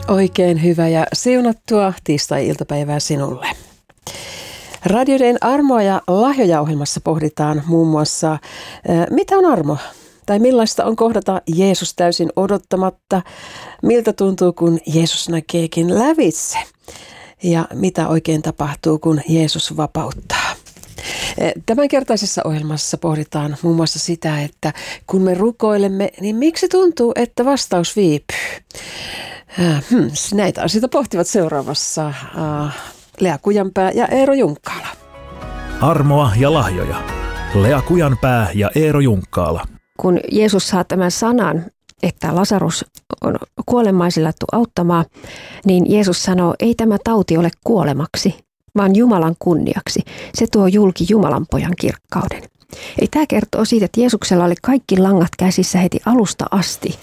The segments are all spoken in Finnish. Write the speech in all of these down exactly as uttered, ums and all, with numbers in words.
Oikein hyvää ja siunattua tiistai-iltapäivää sinulle. Radioiden armoa ja lahjoja -ohjelmassa pohditaan muun muassa, mitä on armo? Tai millaista on kohdata Jeesus täysin odottamatta? Miltä tuntuu, kun Jeesus näkeekin lävitse? Ja mitä oikein tapahtuu, kun Jeesus vapauttaa? Tämänkertaisessa ohjelmassa pohditaan muun muassa sitä, että kun me rukoilemme, niin miksi tuntuu, että vastaus viipyy? Hmm, näitä asioita pohtivat seuraavassa uh, Lea Kujanpää ja Eero Junkkaala. Armoa ja lahjoja. Lea Kujanpää ja Eero Junkkaala. Kun Jeesus saa tämän sanan, että Lasarus on kuolemaisilla auttamaan, niin Jeesus sanoo, ei tämä tauti ole kuolemaksi, vaan Jumalan kunniaksi. Se tuo julki Jumalan pojan kirkkauden. Eli tämä kertoo siitä, että Jeesuksella oli kaikki langat käsissä heti alusta asti.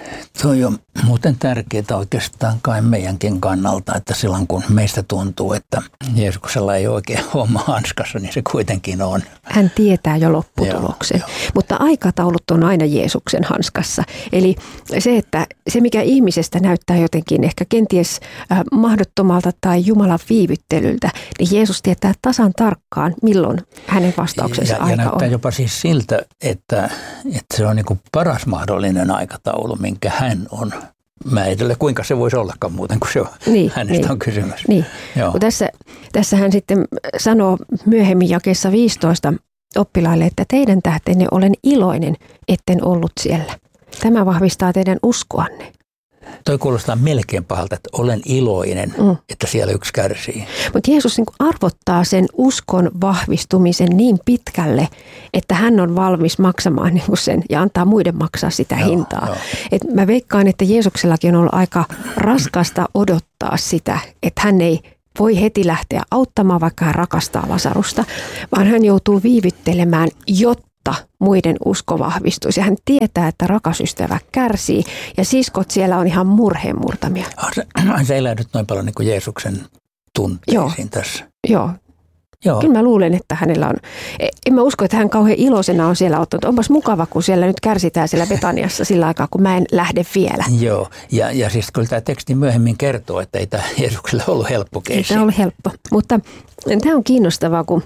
Toi on muuten tärkeää oikeastaan kai meidänkin kannalta, että silloin kun meistä tuntuu, että Jeesuksella ei oikein homma hanskassa, niin se kuitenkin on. Hän tietää jo lopputuloksen, joo, joo. Mutta aikataulut on aina Jeesuksen hanskassa. Eli se, että se mikä ihmisestä näyttää jotenkin ehkä kenties äh, mahdottomalta tai Jumalan viivyttelyltä, niin Jeesus tietää tasan tarkkaan, milloin hänen vastauksensa ja, aika ja näyttää on. jopa siis siltä, että, että se on niin kuin paras mahdollinen aikataulu, minkä hän on määritellyt. Kuinka se voisi ollakaan muuten, kun se on, niin, hänestä niin, on kysymys. Niin. Tässä, tässä hän sitten sanoo myöhemmin jakeessa viisitoista oppilaille, että teidän tähtenne olen iloinen, etten ollut siellä. Tämä vahvistaa teidän uskoanne. Toi kuulostaa melkein pahalta, että olen iloinen, mm. että siellä yksi kärsii. Mutta Jeesus niin kuin arvottaa sen uskon vahvistumisen niin pitkälle, että hän on valmis maksamaan niin kuin sen ja antaa muiden maksaa sitä joo, hintaa. Joo. Et mä veikkaan, että Jeesuksellakin on ollut aika raskasta odottaa sitä, että hän ei voi heti lähteä auttamaan, vaikka hän rakastaa Lasarusta, vaan hän joutuu viivyttelemään, jotta muiden usko vahvistuisi. Ja hän tietää, että rakas ystävä kärsii ja siskot siellä on ihan murheen murtamia. Se, se elää nyt noin paljon niin kuin Jeesuksen tunteisiin Joo. tässä. Joo. Joo. Kyllä mä luulen, että hänellä on, en mä usko, että hän kauhean iloisena on siellä ottanut. Onpas mukava, kun siellä nyt kärsitään siellä Betaniassa sillä aikaa, kun mä en lähde vielä. Joo, ja, ja siis kyllä tämä teksti myöhemmin kertoo, että ei tämä Jeesukselle ollut helppo keissi. Ei tämä ollut helppo, mutta tämä on kiinnostavaa, kun,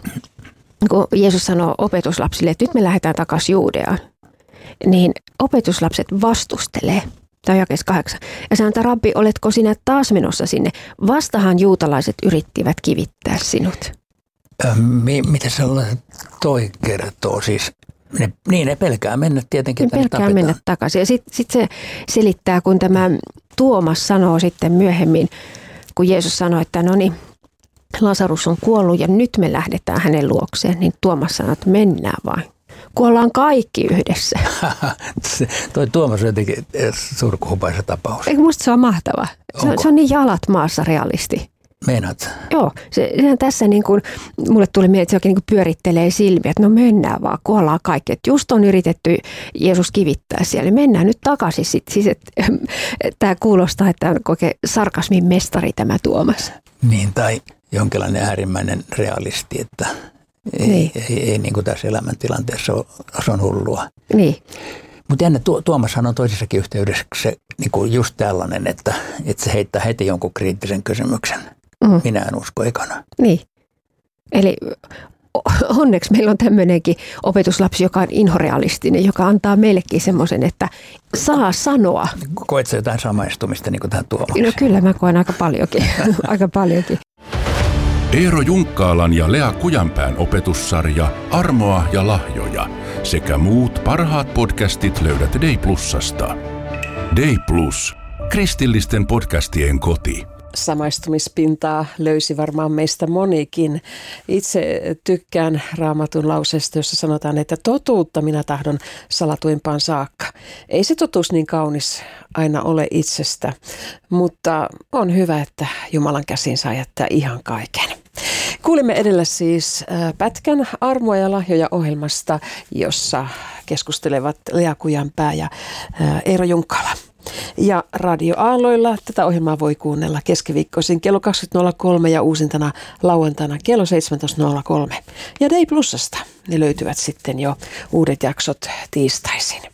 kun Jeesus sanoo opetuslapsille, että nyt me lähdetään takaisin Juudeaan, niin opetuslapset vastustelee. Tämä on jakeessa kahdeksan. Ja sanoo, että rabbi, oletko sinä taas menossa sinne? Vastahan juutalaiset yrittivät kivittää sinut. Mitä sellainen toi kertoo? Siis, ne, niin ne pelkää mennä tietenkin. Ne pelkää mennä takaisin. Ja sitten sit se selittää, kun tämä Tuomas sanoo sitten myöhemmin, kun Jeesus sanoi, että no niin, Lasarus on kuollut ja nyt me lähdetään hänen luokseen, niin Tuomas sanoi, että mennään vain. Kuollaan kaikki yhdessä. Toi Tuomas on jotenkin surkuhupaisa tapaus. Eikö musta se on mahtava? Se on, se on niin jalat maassa realisti. Meinaat? Joo, se, se tässä niin kuin, mulle tuli mieleen, että se oikein niin kuin pyörittelee silmiä, että no mennään vaan, kuollaan kaikki. Että just on yritetty Jeesus kivittää siellä, mennään nyt takaisin sitten. Siis, tämä kuulostaa, että on oikein sarkasmin mestari tämä Tuomas. Niin, tai jonkinlainen äärimmäinen realisti, että ei, niin. ei, ei, ei niin kuin tässä elämäntilanteessa ole, se on hullua. Niin. Mutta jännä, Tuomashan on toisessakin yhteydessä se, niin kuin just tällainen, että, että se heittää heti jonkun kriittisen kysymyksen. Mm. Minä en usko ekana. Niin. Eli onneksi meillä on tämmöinenkin opetuslapsi, joka on inhorealistinen, joka antaa meillekin semmoisen, että saa sanoa. Koet sä jotain samaistumista niin kuin tähän Tuomakseen? No kyllä mä koen aika paljonkin. aika paljonkin. Eero Junkkaalan ja Lea Kujanpään opetussarja Armoa ja lahjoja sekä muut parhaat podcastit löydät Day Plusasta. Day Plus. Kristillisten podcastien koti. Samaistumispintaa löysi varmaan meistä monikin. Itse tykkään Raamatun lauseesta, jossa sanotaan, että totuutta minä tahdon salatuimpaan saakka. Ei se totuus niin kaunis aina ole itsestä, mutta on hyvä, että Jumalan käsiin saa jättää ihan kaiken. Kuulimme edellä siis pätkän Armoa ja lahjoja -ohjelmasta, jossa keskustelevat Lea Kujanpää ja Eero Junkkaala. Ja radioaalloilla tätä ohjelmaa voi kuunnella keskiviikkoisin kello kaksikymmentä nolla kolme ja uusintana lauantaina kello seitsemäntoista nolla kolme. Ja Day Plusasta ne löytyvät sitten jo uudet jaksot tiistaisin.